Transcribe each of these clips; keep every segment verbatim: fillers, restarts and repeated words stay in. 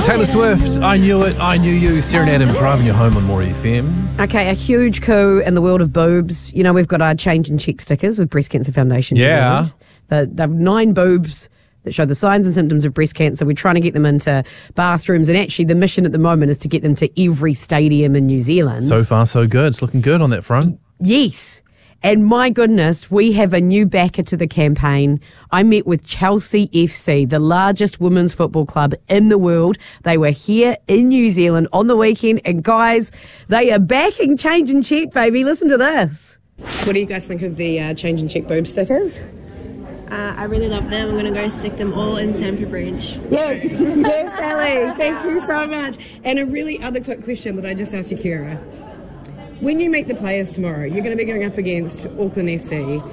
Taylor Swift, I Knew It, I Knew You. Sarah and Adam driving you home on More F M. Okay, a huge coup in the world of boobs. You know, we've got our change and check stickers with Breast Cancer Foundation. New Yeah. Zealand. The, they've nine boobs that show the signs and symptoms of breast cancer. We're trying to get them into bathrooms, and actually the mission at the moment is to get them to every stadium in New Zealand. So far, so good. It's looking good on that front. Yes. And my goodness, we have a new backer to the campaign. I met with Chelsea F C, the largest women's football club in the world. They were here in New Zealand on the weekend. And guys, they are backing Change and Check, baby. Listen to this. What do you guys think of the uh, Change and Check boob stickers? Uh, I really love them. I'm going to go stick them all in Stamford Bridge. Yes, yes, Ali. Thank you so much. And a really other quick question that I just asked you, Kira. When you meet the players tomorrow, you're going to be going up against Auckland F C.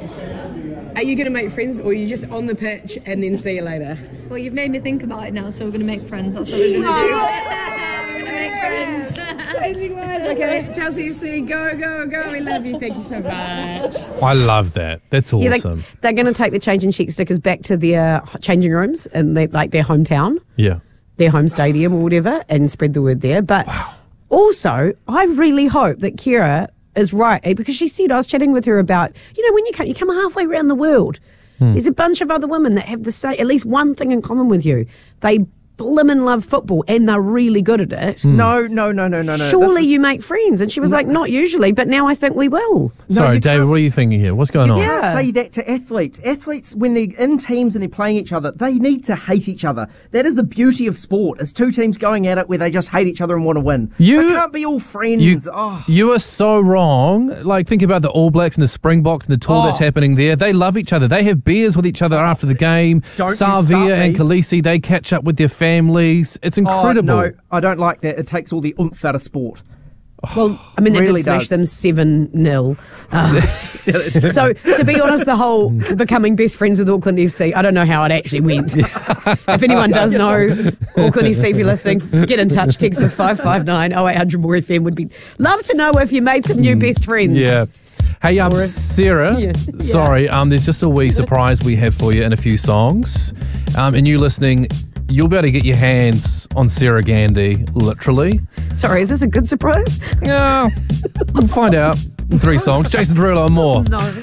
Are you going to make friends, or are you just on the pitch and then see you later? Well, you've made me think about it now, so we're going to make friends. That's what we're going to do. We're going to make friends. Changing lives. Okay, Chelsea F C, go, go, go. We love you. Thank you so much. I love that. That's awesome. Yeah, they, they're going to take the Change and Check stickers back to their changing rooms and they, like their hometown, yeah. their home stadium or whatever, and spread the word there. But also, I really hope that Kira is right, because she said, I was chatting with her about, you know, when you come, you come halfway around the world, hmm. there's a bunch of other women that have the same, at least one thing in common with you. They blimmin' love football and they're really good at it. Mm. No, no, no, no, no, no. Surely you make friends. And she was like, not usually, but now I think we will. No, Sorry, you David, can't what are you thinking here? What's going You on? can't Yeah. say that to athletes. Athletes, when they're in teams and they're playing each other, they need to hate each other. That is the beauty of sport, is two teams going at it where they just hate each other and want to win. You- they can't be all friends. You, oh. you are so wrong. Like, think about the All Blacks and the Springboks and the tour Oh. that's happening there. They love each other. They have beers with each other after the game. Don't you start Savia and me. Khaleesi, they catch up with their families. It's incredible. Oh, no, I don't like that. It takes all the oomph out of sport. Well, I mean, they Really did smash does. them seven nil. Um, so, to be honest, the whole becoming best friends with Auckland F C, I don't know how it actually went. If anyone does know, Auckland F C, if you're listening, get in touch. Text us five five nine oh eight hundred more F M. Would be love to know if you made some new best friends. Yeah. Hey, um, Or if- Sarah, Yeah. sorry, um, there's just a wee surprise we have for you in a few songs. Um, and you listening, you'll be able to get your hands on Sarah Gandhi, literally. Sorry, is this a good surprise? Yeah, we'll find out in three songs. Jason Derulo and more. No.